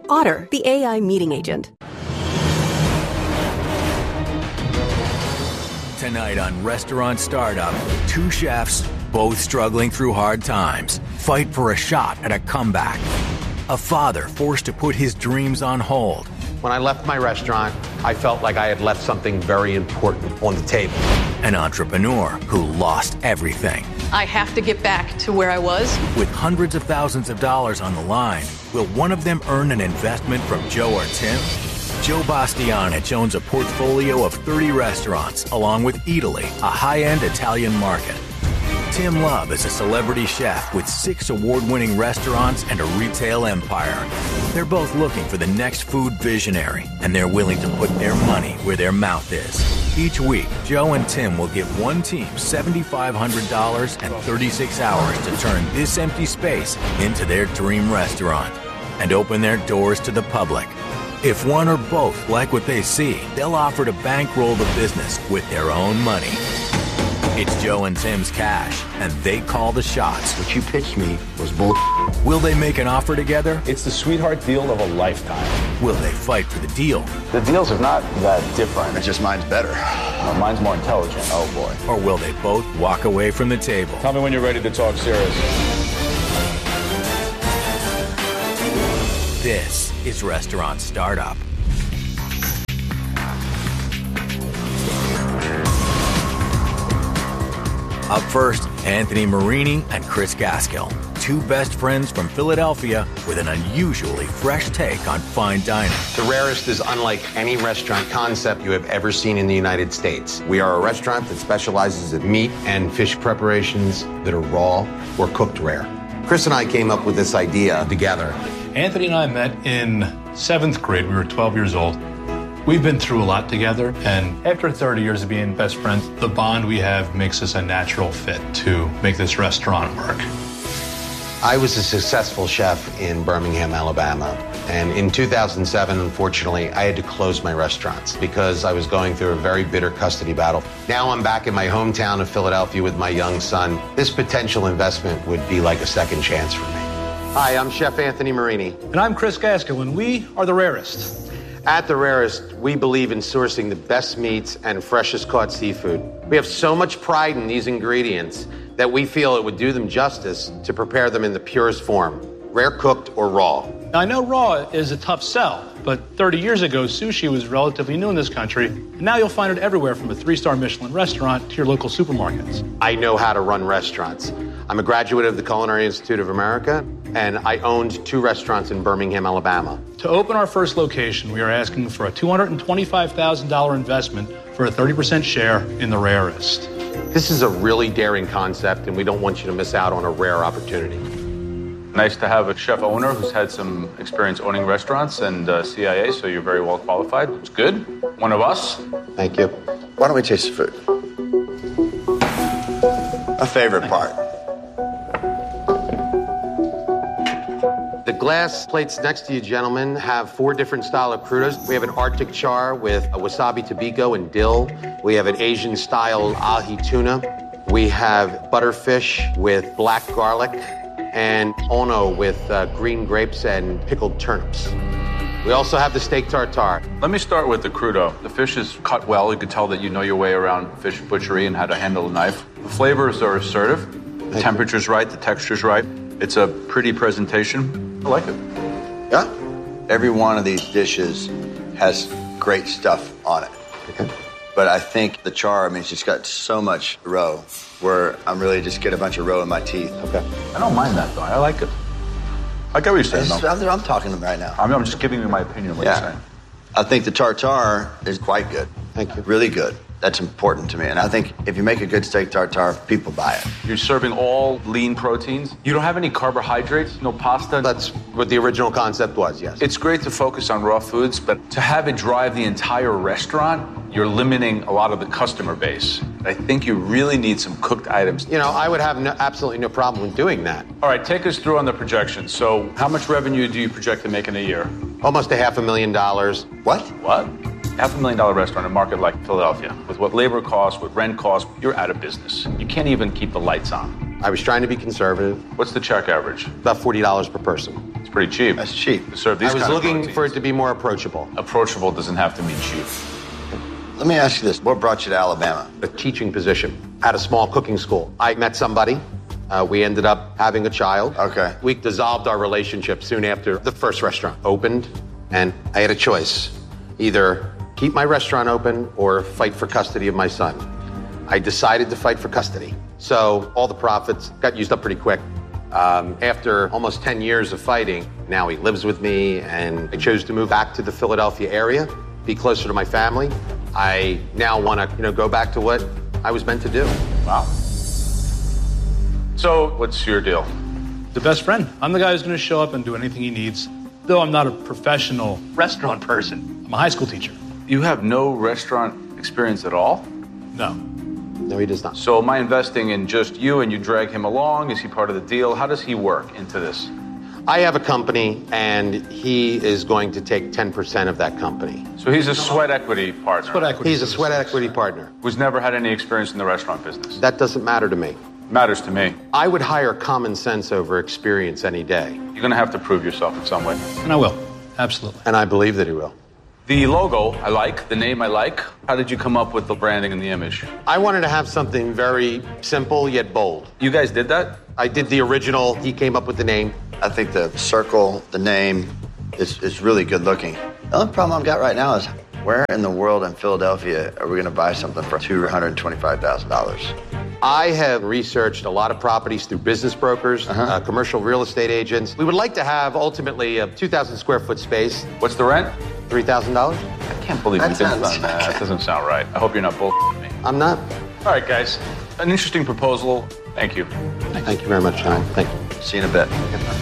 Otter, the AI meeting agent. Tonight on Restaurant Startup, two chefs, both struggling through hard times, fight for a shot at a comeback. A father forced to put his dreams on hold. When I left my restaurant, I felt like I had left something very important on the table. An entrepreneur who lost everything. I have to get back to where I was. With hundreds of thousands of dollars on the line, will one of them earn an investment from Joe or Tim? Joe Bastianich owns a portfolio of 30 restaurants, along with Eataly, a high-end Italian market. Tim Love is a celebrity chef with 6 award-winning restaurants and a retail empire. They're both looking for the next food visionary, and they're willing to put their money where their mouth is. Each week, Joe and Tim will give one team $7,500 and 36 hours to turn this empty space into their dream restaurant and open their doors to the public. If one or both like what they see, they'll offer to bankroll the business with their own money. It's Joe and Tim's cash, and they call the shots. What you pitched me was bull. Will they make an offer together? It's the sweetheart deal of a lifetime. Will they fight for the deal? The deals are not that different. It's just mine's better. Mine's more intelligent. Oh, boy. Or will they both walk away from the table? Tell me when you're ready to talk serious. This is Restaurant Startup. Up first, Anthony Marini and Chris Gaskill, two best friends from Philadelphia with an unusually fresh take on fine dining. The Rarest is unlike any restaurant concept you have ever seen in the United States. We are a restaurant that specializes in meat and fish preparations that are raw or cooked rare. Chris and I came up with this idea together. Anthony and I met in 7th grade. We were 12 years old. We've been through a lot together, and after 30 years of being best friends, the bond we have makes us a natural fit to make this restaurant work. I was a successful chef in Birmingham, Alabama, and in 2007, unfortunately, I had to close my restaurants because I was going through a very bitter custody battle. Now I'm back in my hometown of Philadelphia with my young son. This potential investment would be like a second chance for me. Hi, I'm Chef Anthony Marini. And I'm Chris Gaskill, and we are The Rarest. At The Rarest, we believe in sourcing the best meats and freshest caught seafood. We have so much pride in these ingredients that we feel it would do them justice to prepare them in the purest form, rare cooked or raw. Now, I know raw is a tough sell, but 30 years ago, sushi was relatively new in this country, and now you'll find it everywhere from a 3-star Michelin restaurant to your local supermarkets. I know how to run restaurants. I'm a graduate of the Culinary Institute of America, and I owned 2 restaurants in Birmingham, Alabama. To open our first location, we are asking for a $225,000 investment for a 30% share in The Rarest. This is a really daring concept, and we don't want you to miss out on a rare opportunity. Nice to have a chef owner who's had some experience owning restaurants and CIA, so you're very well qualified. It's good. One of us. Thank you. Why don't we taste the food? My favorite part. The glass plates next to you, gentlemen, have 4 different style of crudos. We have an Arctic char with a wasabi tobiko and dill. We have an Asian style ahi tuna. We have butterfish with black garlic and ono with green grapes and pickled turnips. We also have the steak tartare. Let me start with the crudo. The fish is cut well. You can tell that you know your way around fish butchery and how to handle a knife. The flavors are assertive. The temperature's right. The texture's right. It's a pretty presentation. I like it. Yeah? Every one of these dishes has great stuff on it. Okay. But I think the char, I mean, it's just got so much roe where I'm really just get a bunch of roe in my teeth. Okay. I don't mind that, though. I like it. I get what you're saying, though. I'm talking right now. I'm just giving you my opinion of what you're saying. I think the tartare is quite good. Thank you. Really good. That's important to me. And I think if you make a good steak tartare, people buy it. You're serving all lean proteins. You don't have any carbohydrates, no pasta. That's what the original concept was, yes. It's great to focus on raw foods, but to have it drive the entire restaurant, you're limiting a lot of the customer base. I think you really need some cooked items. You know, I would have absolutely no problem with doing that. All right, take us through on the projections. So how much revenue do you project to make in a year? Almost $500,000. What? What? $500,000 restaurant in a market like Philadelphia. With what labor costs, what rent costs, you're out of business. You can't even keep the lights on. I was trying to be conservative. What's the check average? About $40 per person. It's pretty cheap. That's cheap. To serve these I was kind of looking proteins. for it to be more approachable. Approachable doesn't have to mean cheap. Let me ask you this. What brought you to Alabama? A teaching position at a small cooking school. I met somebody. We ended up having a child. Okay. We dissolved our relationship soon after the first restaurant opened, and I had a choice. Either keep my restaurant open or fight for custody of my son. I decided to fight for custody. So all the profits got used up pretty quick. After almost 10 years of fighting, now he lives with me, and I chose to move back to the Philadelphia area, be closer to my family. I now want to, go back to what I was meant to do. Wow. So, what's your deal? The best friend. I'm the guy who's going to show up and do anything he needs. Though I'm not a professional restaurant person, I'm a high school teacher. You have no restaurant experience at all? No. No, he does not. So am I investing in just you and you drag him along? Is he part of the deal? How does he work into this? I have a company, and he is going to take 10% of that company. So he's a sweat equity partner. Sweat equity. He's a sweat equity partner. Who's never had any experience in the restaurant business. That doesn't matter to me. Matters to me. I would hire common sense over experience any day. You're going to have to prove yourself in some way. And I will. Absolutely. And I believe that he will. The logo, I like. The name, I like. How did you come up with the branding and the image? I wanted to have something very simple yet bold. You guys did that? I did the original. He came up with the name. I think the circle, the name, is really good looking. The only problem I've got right now is where in the world in Philadelphia are we going to buy something for $225,000? I have researched a lot of properties through business brokers, commercial real estate agents. We would like to have ultimately a 2,000 square foot space. What's the rent? $3,000? I can't believe That we did sounds- that. That doesn't sound right. I hope you're not bullshitting me. I'm not. All right, guys. An interesting proposal. Thank you. Thank you very much, John. Thank you. See you in a bit.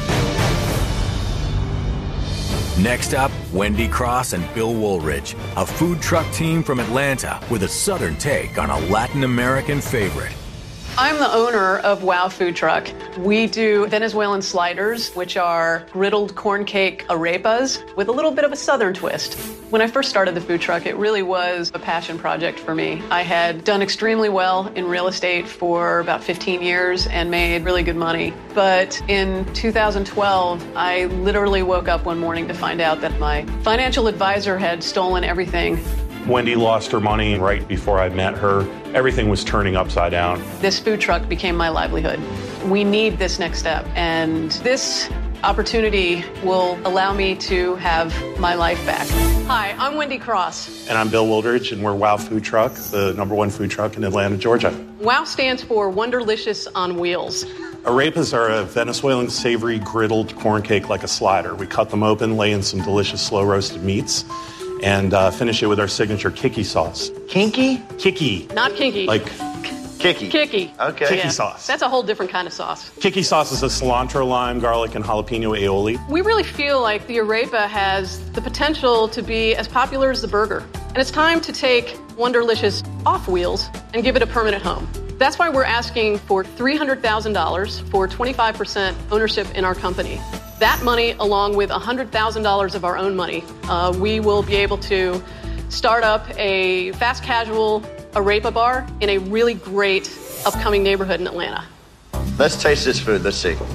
Next up, Wendy Cross and Bill Woolridge, a food truck team from Atlanta with a Southern take on a Latin American favorite. I'm the owner of Wow Food Truck. We do Venezuelan sliders, which are griddled corn cake arepas with a little bit of a Southern twist. When I first started the food truck, it really was a passion project for me. I had done extremely well in real estate for about 15 years and made really good money. But in 2012, I literally woke up one morning to find out that my financial advisor had stolen everything. Wendy lost her money right before I met her. Everything was turning upside down. This food truck became my livelihood. We need this next step, and this opportunity will allow me to have my life back. Hi, I'm Wendy Cross. And I'm Bill Woolridge, and we're Wow Food Truck, the #1 food truck in Atlanta, Georgia. WOW stands for Wonderlicious on Wheels. Arepas are a Venezuelan savory griddled corn cake like a slider. We cut them open, lay in some delicious slow roasted meats, and finish it with our signature Kiki sauce. Kinky? Kiki. Not kinky. Like Kiki. Kiki. Okay. Kiki sauce. That's a whole different kind of sauce. Kiki sauce is a cilantro, lime, garlic, and jalapeno aioli. We really feel like the arepa has the potential to be as popular as the burger. And it's time to take Wonderlicious off wheels and give it a permanent home. That's why we're asking for $300,000 for 25% ownership in our company. That money, along with $100,000 of our own money, we will be able to start up a fast casual arepa bar in a really great upcoming neighborhood in Atlanta. Let's taste this food. Let's see.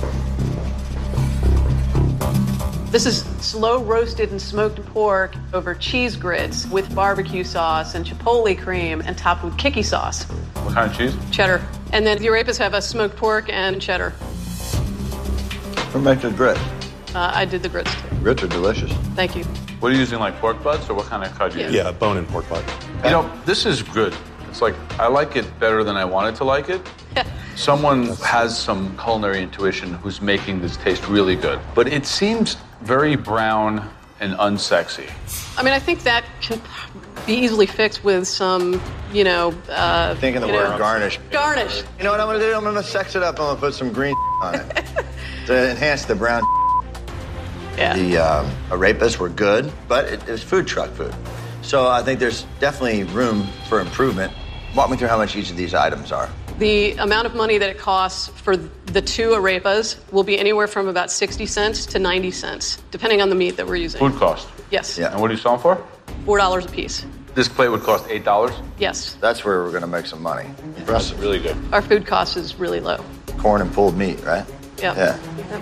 This is slow roasted and smoked pork over cheese grits with barbecue sauce and chipotle cream and topped with Kiki sauce. What kind of cheese? Cheddar. And then the arepas have a smoked pork and cheddar. Who makes the grits? I did the grits too. Grits are delicious. Thank you. What are you using, like pork butts, or what kind of cut do you use? Yeah, bone and pork butt. You know, this is good. It's like, I like it better than I wanted to like it. Someone has some culinary intuition who's making this taste really good. But it seems very brown and unsexy. I mean, I think that can be easily fixed with some, Thinking the word garnish. Garnish. You know what I'm going to do? I'm going to sex it up. I'm going to put some green on it to enhance the brown. Yeah. The arepas were good, but it was food truck food. So I think there's definitely room for improvement. Walk me through how much each of these items are. The amount of money that it costs for the two arepas will be anywhere from about 60 cents to 90 cents, depending on the meat that we're using. Food cost. Yes. Yeah. And what are you selling for? $4 a piece. This plate would cost $8. Yes. That's where we're going to make some money. That's Impressive. really good. Our food cost is really low. Corn and pulled meat, right? Yep. Yeah.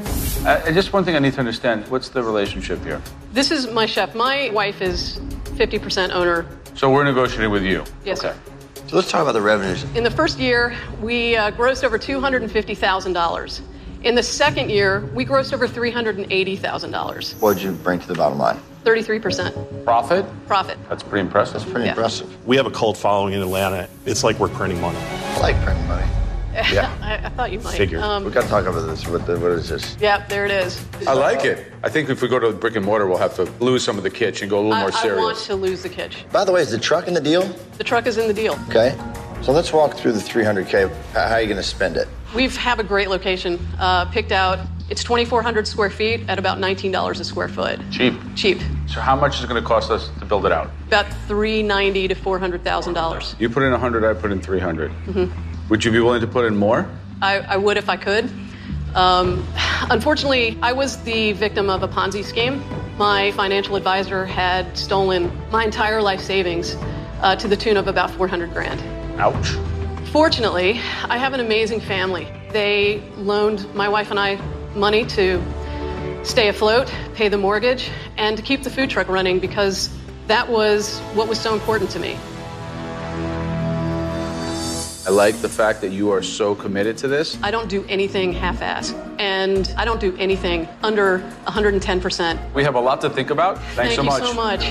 Just one thing I need to understand. What's the relationship here? This is my chef. My wife is 50% owner. So we're negotiating with you? Yes, okay. sir. So let's talk about the revenues. In the first year, we grossed over $250,000. In the second year, we grossed over $380,000. What did you bring to the bottom line? 33%. Profit? Profit. That's pretty impressive. That's pretty impressive. We have a cult following in Atlanta. It's like we're printing money. I like printing money. Yeah. I thought you might. Figured. We got to talk about this. What is this? Yeah, there it is. I like it. I think if we go to brick and mortar, we'll have to lose some of the kitsch and go a little more serious. I want to lose the kitsch. By the way, is the truck in the deal? The truck is in the deal. Okay. So let's walk through the $300K. How are you going to spend it? We have a great location picked out. It's 2,400 square feet at about $19 a square foot. Cheap. Cheap. So how much is it going to cost us to build it out? About $390,000 to $400,000. You put in 100, I put in 300. Mm-hmm. Would you be willing to put in more? I would if I could. Unfortunately, I was the victim of a Ponzi scheme. My financial advisor had stolen my entire life savings to the tune of about $400,000. Ouch. Fortunately, I have an amazing family. They loaned my wife and I money to stay afloat, pay the mortgage, and to keep the food truck running because that was what was so important to me. I like the fact that you are so committed to this. I don't do anything half-assed, and I don't do anything under 110%. We have a lot to think about. Thanks so much. Thank you so much.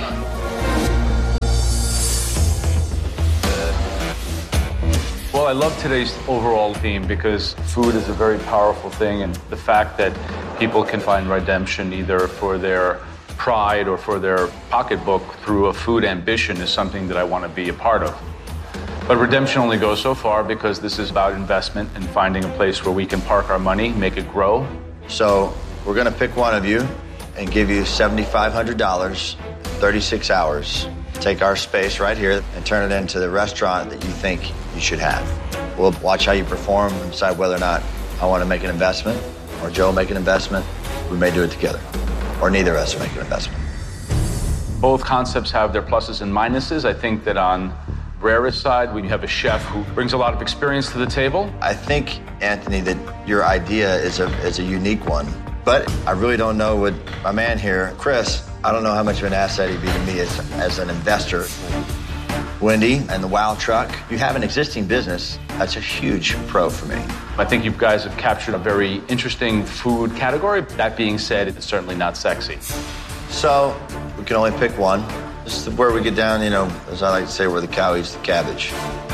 Well, I love today's overall theme because food is a very powerful thing, and the fact that people can find redemption either for their pride or for their pocketbook through a food ambition is something that I want to be a part of. But redemption only goes so far because this is about investment and finding a place where we can park our money, make it grow. So we're going to pick one of you and give you $7,500, 36 hours. Take our space right here and turn it into the restaurant that you think you should have. We'll watch how you perform and decide whether or not I want to make an investment or Joe make an investment. We may do it together, or neither of us make an investment. Both concepts have their pluses and minuses. I think that on Brera's side, when you have a chef who brings a lot of experience to the table. I think, Anthony, that your idea is a unique one. But I really don't know what my man here, Chris, I don't know how much of an asset he'd be to me as an investor. Wendy and the Wow Truck, you have an existing business. That's a huge pro for me. I think you guys have captured a very interesting food category. That being said, it's certainly not sexy. So we can only pick one. This is where we get down, as I like to say, where the cow eats the cabbage.